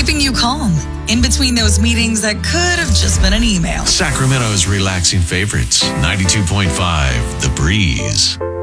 keeping you calm in between those meetings that could have just been an email. Sacramento's relaxing favorites, 92.5 The Breeze.